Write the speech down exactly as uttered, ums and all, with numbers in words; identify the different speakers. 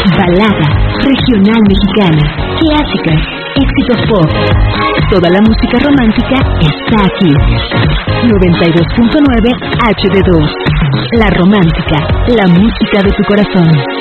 Speaker 1: balada, regional mexicana, clásica, éxitos pop. Toda la música romántica está aquí. noventa y dos punto nueve H D dos. La Romántica, la música de tu corazón.